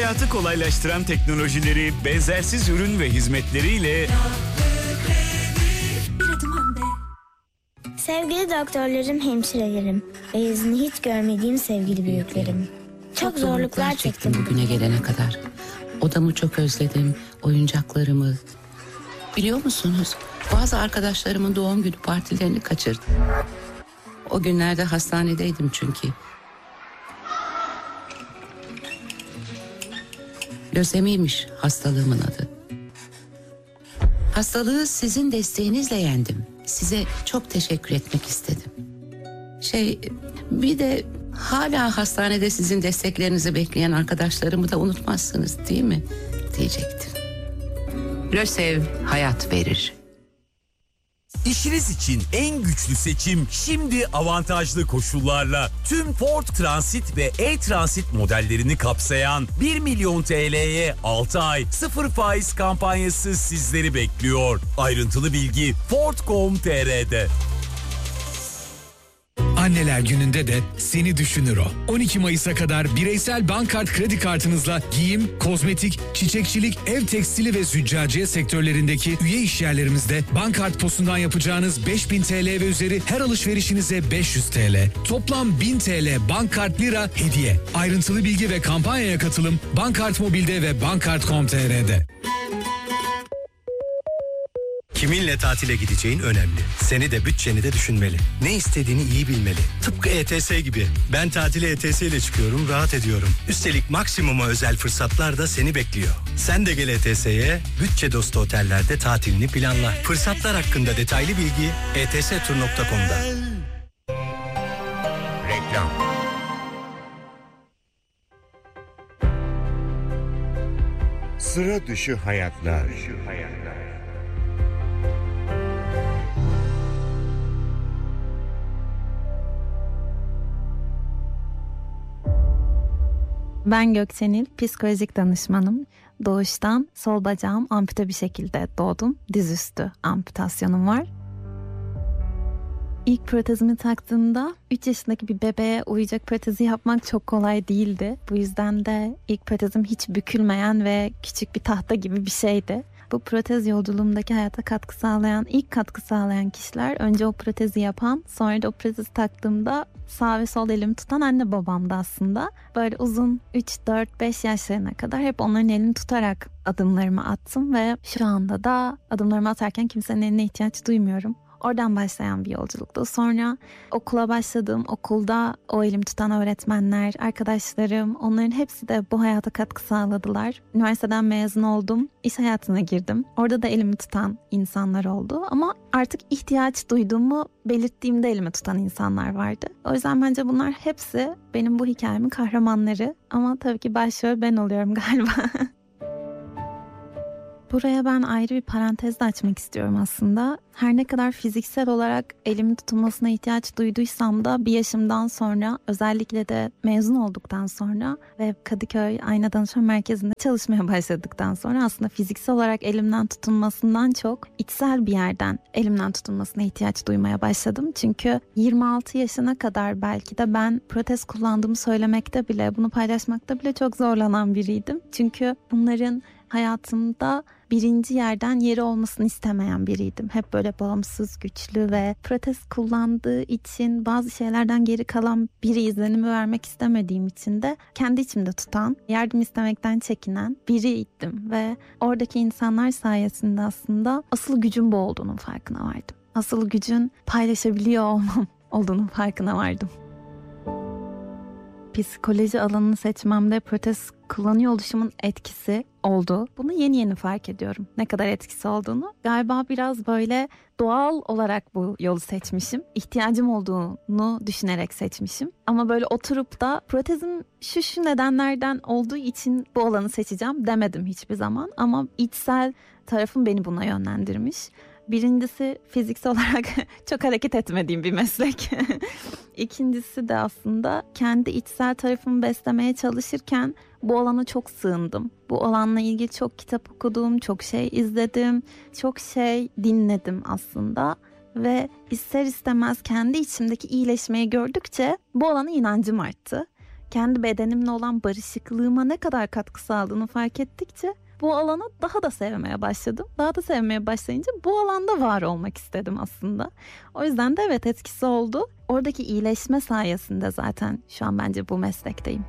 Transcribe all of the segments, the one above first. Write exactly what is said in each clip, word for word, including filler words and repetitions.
Hayatı kolaylaştıran teknolojileri, benzersiz ürün ve hizmetleriyle Sevgili doktorlarım, hemşirelerim ve yüzünü hiç görmediğim sevgili büyüklerim. Çok zorluklar çektim bugüne gelene kadar. Odamı çok özledim, oyuncaklarımı. Biliyor musunuz? Bazı arkadaşlarımın doğum günü partilerini kaçırdım. O günlerde hastanedeydim çünkü. Lösemiymiş hastalığımın adı. Hastalığı sizin desteğinizle yendim. Size çok teşekkür etmek istedim. Şey, bir de hala hastanede sizin desteklerinizi bekleyen arkadaşlarımı da unutmazsınız değil mi? Diyecektim. Lösev hayat verir. İşiniz için en güçlü seçim şimdi avantajlı koşullarla. Tüm Ford Transit ve E-Transit modellerini kapsayan bir milyon T L'ye altı ay sıfır faiz kampanyası sizleri bekliyor. Ayrıntılı bilgi ford nokta com nokta t r'de. Anneler Günü'nde de seni düşünür o. on iki Mayıs'a kadar bireysel bankkart kredi kartınızla giyim, kozmetik, çiçekçilik, ev tekstili ve züccaciye sektörlerindeki üye işyerlerimizde bankkart posundan yapacağınız beş bin T L ve üzeri her alışverişinize beş yüz T L. Toplam bin T L bankkart lira hediye. Ayrıntılı bilgi ve kampanyaya katılım Bankkart Mobil'de ve bankkart nokta com nokta t r'de. Kiminle tatile gideceğin önemli. Seni de bütçeni de düşünmeli. Ne istediğini iyi bilmeli. Tıpkı E T S gibi. Ben tatile E T S ile çıkıyorum, rahat ediyorum. Üstelik maksimuma özel fırsatlar da seni bekliyor. Sen de gel E T S'ye, bütçe dostu otellerde tatilini planla. Fırsatlar hakkında detaylı bilgi e t s tur nokta com'da. Reklam. Sıra dışı hayatlar. Dışı hayatlar. Ben Gökçenil, psikolojik danışmanım. Doğuştan sol bacağım ampute bir şekilde doğdum. Dizüstü amputasyonum var. İlk protezimi taktığımda üç yaşındaki bir bebeğe uyacak protezi yapmak çok kolay değildi. Bu yüzden de ilk protezim hiç bükülmeyen ve küçük bir tahta gibi bir şeydi. Bu protez yolculuğumdaki hayata katkı sağlayan, ilk katkı sağlayan kişiler önce o protezi yapan, sonra da o protezi taktığımda sağ ve sol elimi tutan anne babamdı aslında. Böyle uzun üç, dört, beş yaşlarına kadar hep onların elini tutarak adımlarımı attım ve şu anda da adımlarımı atarken kimsenin eline ihtiyaç duymuyorum. Oradan başlayan bir yolculuktu. Sonra okula başladım. Okulda o elimi tutan öğretmenler, arkadaşlarım, onların hepsi de bu hayata katkı sağladılar. Üniversiteden mezun oldum. İş hayatına girdim. Orada da elimi tutan insanlar oldu. Ama artık ihtiyaç duyduğumu belirttiğimde elimi tutan insanlar vardı. O yüzden bence bunlar hepsi benim bu hikayemin kahramanları. Ama tabii ki başrol ben oluyorum galiba. Buraya ben ayrı bir parantez de açmak istiyorum aslında. Her ne kadar fiziksel olarak elimin tutulmasına ihtiyaç duyduysam da bir yaşımdan sonra, özellikle de mezun olduktan sonra ve Kadıköy Ayna Danışma Merkezi'nde çalışmaya başladıktan sonra aslında fiziksel olarak elimden tutulmasından çok içsel bir yerden elimden tutulmasına ihtiyaç duymaya başladım. Çünkü yirmi altı yaşına kadar belki de ben protez kullandığımı söylemekte bile, bunu paylaşmakta bile çok zorlanan biriydim. Çünkü bunların hayatımda birinci yerden yeri olmasını istemeyen biriydim. Hep böyle bağımsız, güçlü ve protez kullandığı için bazı şeylerden geri kalan biri izlenimi vermek istemediğim için de kendi içimde tutan, yardım istemekten çekinen biriydim. Ve oradaki insanlar sayesinde aslında asıl gücün bu olduğunun farkına vardım. Asıl gücün paylaşabiliyor olmam olduğunun farkına vardım. Psikoloji alanını seçmemde protez kullanıyor oluşumun etkisi oldu. Bunu yeni yeni fark ediyorum. Ne kadar etkisi olduğunu. Galiba biraz böyle doğal olarak bu yolu seçmişim. İhtiyacım olduğunu düşünerek seçmişim. Ama böyle oturup da protezim şu şu nedenlerden olduğu için bu alanı seçeceğim demedim hiçbir zaman. Ama içsel tarafım beni buna yönlendirmiş. Birincisi fiziksel olarak çok hareket etmediğim bir meslek. İkincisi de aslında kendi içsel tarafımı beslemeye çalışırken bu alana çok sığındım. Bu alanla ilgili çok kitap okudum, çok şey izledim, çok şey dinledim aslında. Ve ister istemez kendi içimdeki iyileşmeyi gördükçe bu alana inancım arttı. kendi bedenimle olan barışıklığıma ne kadar katkı sağladığını fark ettikçe bu alanı daha da sevmeye başladım. Daha da sevmeye başlayınca bu alanda var olmak istedim aslında. O yüzden de evet, etkisi oldu. Oradaki iyileşme sayesinde zaten şu an bence bu meslekteyim.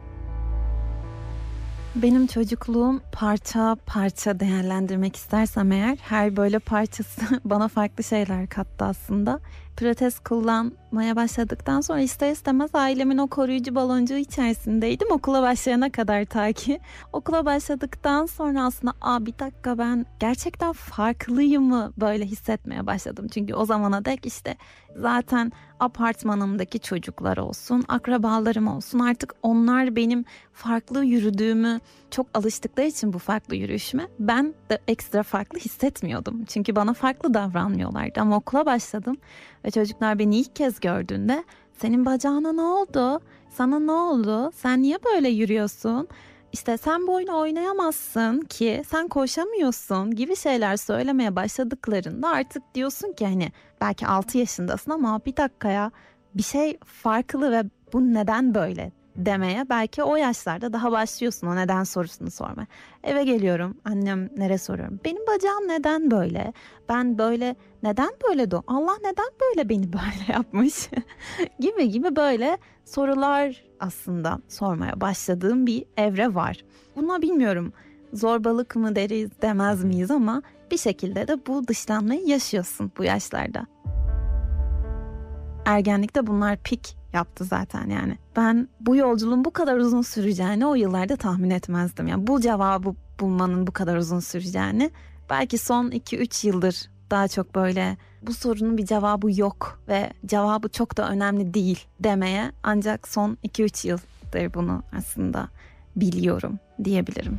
Benim çocukluğum parça parça değerlendirmek istersem eğer, her böyle parçası bana farklı şeyler kattı aslında. Pilates kullanmaya başladıktan sonra ister istemez ailemin o koruyucu baloncuğu içerisindeydim okula başlayana kadar, ta ki. Okula başladıktan sonra aslında aa bir dakika, ben gerçekten farklıyım mı böyle hissetmeye başladım. Çünkü o zamana dek işte zaten apartmanımdaki çocuklar olsun, akrabalarım olsun, artık onlar benim farklı yürüdüğümü çok alıştıkları için bu farklı yürüyüşüme, ben de ekstra farklı hissetmiyordum. Çünkü bana farklı davranmıyorlardı. Ama okula başladım ve çocuklar beni ilk kez gördüğünde senin bacağına ne oldu? Sana ne oldu? Sen niye böyle yürüyorsun? İşte sen bu oyunu oynayamazsın ki, sen koşamıyorsun gibi şeyler söylemeye başladıklarında artık diyorsun ki hani belki altı yaşındasın ama bir dakika ya, bir şey farklı ve bu neden böyle demeye belki o yaşlarda daha başlıyorsun o neden sorusunu sormaya. Eve geliyorum, annem nere soruyorum. Benim bacağım neden böyle? Ben böyle neden böyle do? Allah neden böyle beni böyle yapmış? gibi gibi böyle sorular aslında sormaya başladığım bir evre var. Buna bilmiyorum zorbalık mı deriz demez miyiz ama bir şekilde de bu dışlanmayı yaşıyorsun bu yaşlarda. Ergenlikte bunlar pik yaptı zaten yani. Ben bu yolculuğun bu kadar uzun süreceğini o yıllarda tahmin etmezdim. Yani bu cevabı bulmanın bu kadar uzun süreceğini belki son iki üç yıldır daha çok böyle bu sorunun bir cevabı yok ve cevabı çok da önemli değil demeye ancak son iki üç yıldır bunu aslında biliyorum diyebilirim.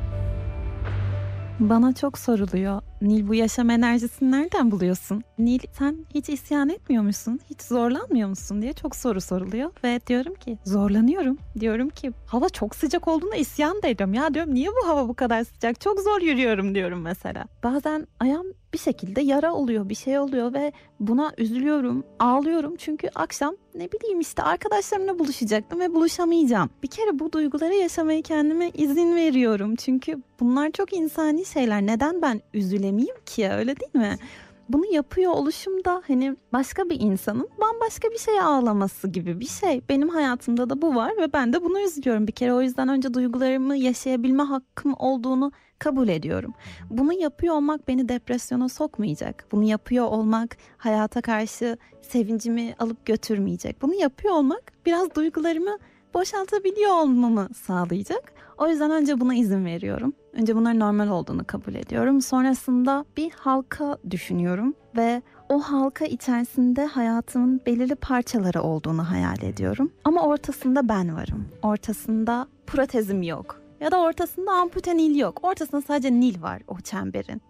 Bana çok soruluyor. Nil, bu yaşam enerjisini nereden buluyorsun? Nil, sen hiç isyan etmiyor musun? Hiç zorlanmıyor musun diye çok soru soruluyor. Ve diyorum ki zorlanıyorum. Diyorum ki hava çok sıcak olduğunda isyan derim. Ya diyorum niye bu hava bu kadar sıcak? Çok zor yürüyorum diyorum mesela. Bazen ayağım bir şekilde yara oluyor, bir şey oluyor ve buna üzülüyorum, ağlıyorum. Çünkü akşam ne bileyim işte arkadaşlarımla buluşacaktım ve buluşamayacağım. Bir kere bu duyguları yaşamaya kendime izin veriyorum. Çünkü bunlar çok insani şeyler. Neden ben üzülemeyeyim ki, öyle değil mi? Bunu yapıyor oluşum da hani başka bir insanın bambaşka bir şeye ağlaması gibi bir şey. Benim hayatımda da bu var ve ben de buna üzülüyorum. Bir kere o yüzden önce duygularımı yaşayabilme hakkım olduğunu kabul ediyorum. Bunu yapıyor olmak beni depresyona sokmayacak. Bunu yapıyor olmak hayata karşı sevincimi alıp götürmeyecek. Bunu yapıyor olmak biraz duygularımı boşaltabiliyor olmamı sağlayacak. O yüzden önce buna izin veriyorum. Önce bunların normal olduğunu kabul ediyorum. Sonrasında bir halka düşünüyorum ve o halka içerisinde hayatımın belirli parçaları olduğunu hayal ediyorum. Ama ortasında ben varım. Ortasında protezim yok. Ya da ortasında ampute Nil yok. Ortasında sadece Nil var o çemberin.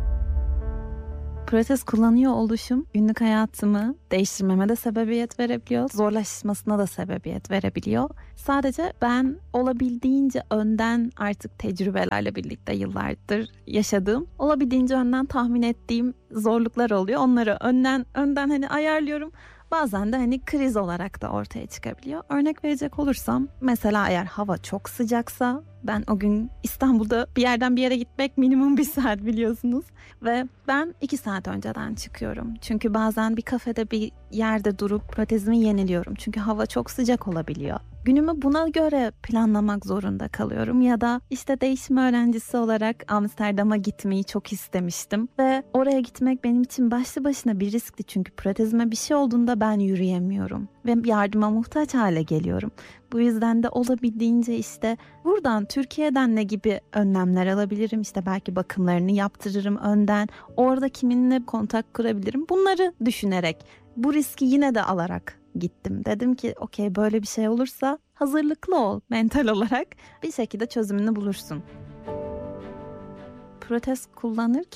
Protez kullanıyor oluşum günlük hayatımı değiştirmeme de sebebiyet verebiliyor. Zorlaşmasına da sebebiyet verebiliyor. Sadece ben olabildiğince önden artık tecrübelerle birlikte yıllardır yaşadığım, olabildiğince önden tahmin ettiğim zorluklar oluyor. Onları önden önden hani ayarlıyorum. Bazen de hani kriz olarak da ortaya çıkabiliyor. Örnek verecek olursam mesela eğer hava çok sıcaksa, ben o gün İstanbul'da bir yerden bir yere gitmek minimum bir saat biliyorsunuz. Ve ben iki saat önceden çıkıyorum. Çünkü bazen bir kafede bir yerde durup protezimi yeniliyorum. Çünkü hava çok sıcak olabiliyor. Günümü buna göre planlamak zorunda kalıyorum. Ya da işte değişim öğrencisi olarak Amsterdam'a gitmeyi çok istemiştim. Ve oraya gitmek benim için başlı başına bir riskti. Çünkü protezime bir şey olduğunda ben yürüyemiyorum. Ve yardıma muhtaç hale geliyorum. Bu yüzden de olabildiğince işte buradan, Türkiye'den ne gibi önlemler alabilirim? İşte belki bakımlarını yaptırırım önden. Orada kiminle kontak kurabilirim? Bunları düşünerek, bu riski yine de alarak gittim. Dedim ki okey, böyle bir şey olursa hazırlıklı ol mental olarak. Bir şekilde çözümünü bulursun. Protez kullanırken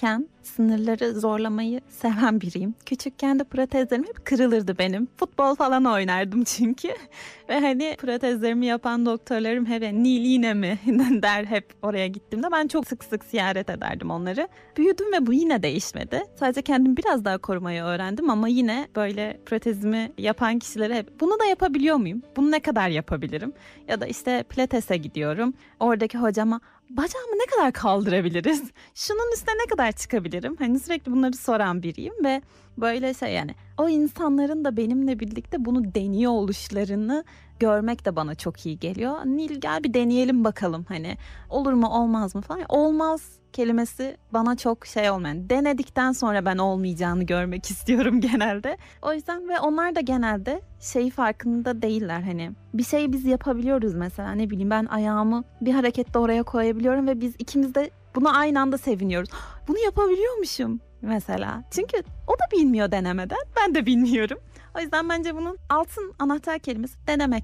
sınırları zorlamayı seven biriyim. Küçükken de protezlerim hep kırılırdı benim. Futbol falan oynardım çünkü. Ve hani protezlerimi yapan doktorlarım hep Nil yine mi der hep oraya gittiğimde. Ben çok sık sık ziyaret ederdim onları. Büyüdüm ve bu yine değişmedi. Sadece kendimi biraz daha korumayı öğrendim ama yine böyle protezimi yapan kişilere hep bunu da yapabiliyor muyum? Bunu ne kadar yapabilirim? Ya da işte pilatese gidiyorum. Oradaki hocama bacağımı ne kadar kaldırabiliriz? Şunun üstüne ne kadar çıkabilirim? Hani sürekli bunları soran biriyim ve böyle şey yani o insanların da benimle birlikte bunu deniyor oluşlarını görmek de bana çok iyi geliyor. Nil gel bir deneyelim bakalım hani olur mu olmaz mı falan. Olmaz kelimesi bana çok şey olmayan. Denedikten sonra ben olmayacağını görmek istiyorum genelde. O yüzden ve onlar da genelde şey farkında değiller hani. Bir şeyi biz yapabiliyoruz mesela ne bileyim ben ayağımı bir harekette oraya koyabiliyorum ve biz ikimiz de buna aynı anda seviniyoruz. Bunu yapabiliyormuşum mesela. Çünkü o da bilmiyor denemeden, ben de bilmiyorum. O yüzden bence bunun altın anahtar kelimesi denemek.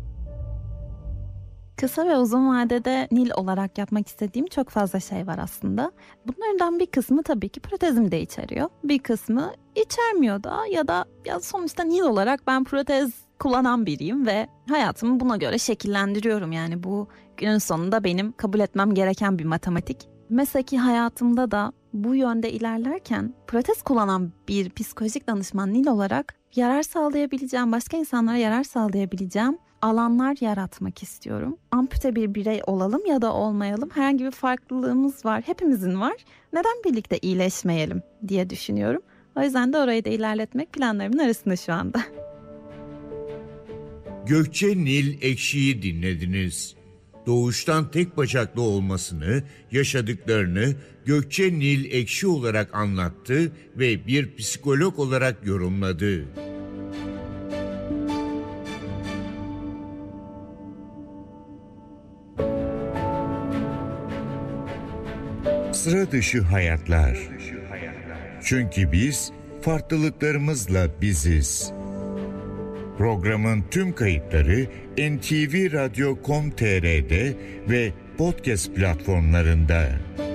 Kısa ve uzun vadede Nil olarak yapmak istediğim çok fazla şey var aslında. Bunlardan bir kısmı tabii ki protezim de içeriyor. Bir kısmı içermiyor da ya da ya sonuçta Nil olarak ben protez kullanan biriyim ve hayatımı buna göre şekillendiriyorum. Yani bu günün sonunda benim kabul etmem gereken bir matematik. Mesleki hayatımda da bu yönde ilerlerken protez kullanan bir psikolojik danışman Nil olarak yarar sağlayabileceğim, başka insanlara yarar sağlayabileceğim alanlar yaratmak istiyorum. Ampute bir birey olalım ya da olmayalım. Herhangi bir farklılığımız var, hepimizin var. Neden birlikte iyileşmeyelim diye düşünüyorum. O yüzden de orayı da ilerletmek planlarımın arasında şu anda. Gökçe Nil Ekşi'yi dinlediniz. Doğuştan tek bacaklı olmasını, yaşadıklarını Gökçe Nil Ekşi olarak anlattı ve bir psikolog olarak yorumladı. Sıra dışı hayatlar. Çünkü biz farklılıklarımızla biziz. Programın tüm kayıtları en ti vi radyo nokta com nokta tr ve podcast platformlarında.